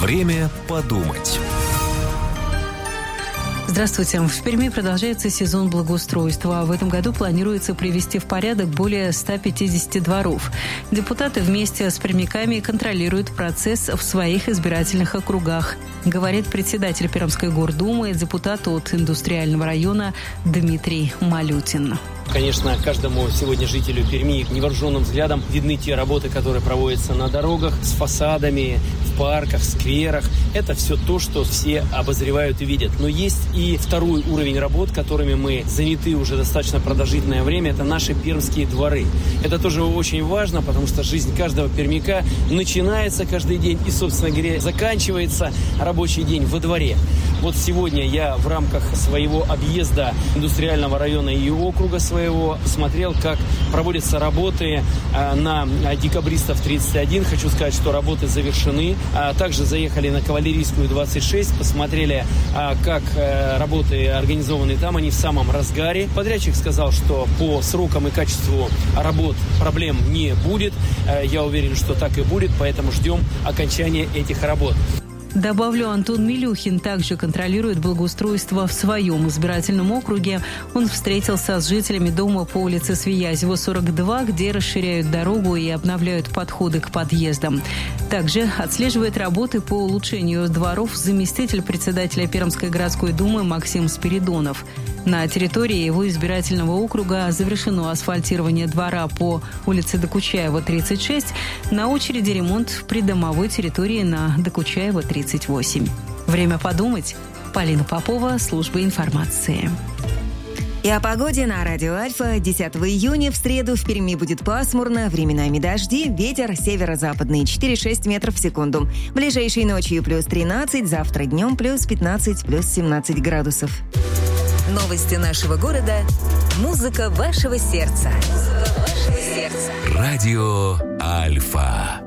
Время подумать. Здравствуйте. В Перми продолжается сезон благоустройства. В этом году планируется привести в порядок более 150 дворов. Депутаты вместе с пермяками контролируют процесс в своих избирательных округах, говорит председатель Пермской гордумы, депутат от индустриального района Дмитрий Малютин. Конечно, каждому сегодня жителю Перми невооруженным взглядом видны те работы, которые проводятся на дорогах, с фасадами, в парках, скверах. Это все то, что все обозревают и видят. Но есть и второй уровень работ, которыми мы заняты уже достаточно продолжительное время. Это наши пермские дворы. Это тоже очень важно, потому что жизнь каждого пермяка начинается каждый день и, собственно говоря, заканчивается рабочий день во дворе. Вот сегодня я в рамках своего объезда индустриального района и округа своего смотрел, как проводятся работы на Декабристов 31. Хочу сказать, что работы завершены. Также заехали на Кавалерийскую 26, посмотрели, как работы организованы там. Они в самом разгаре. Подрядчик сказал, что по срокам и качеству работ проблем не будет. Я уверен, что так и будет, поэтому ждем окончания этих работ. Добавлю, Антон Милюхин также контролирует благоустройство в своем избирательном округе. Он встретился с жителями дома по улице Свиязева, 42, где расширяют дорогу и обновляют подходы к подъездам. Также отслеживает работы по улучшению дворов заместитель председателя Пермской городской думы Максим Спиридонов. На территории его избирательного округа завершено асфальтирование двора по улице Докучаева, 36. На очереди ремонт в придомовой территории на Докучаева, 38. Время подумать. Полина Попова, служба информации. И о погоде на радио Альфа. 10 июня в среду в Перми будет пасмурно, временами дожди, ветер северо-западный 4-6 метров в секунду. Ближайшей ночью плюс 13, завтра днем плюс 15, плюс 17 градусов. Новости нашего города. Музыка вашего сердца. Радио Альфа.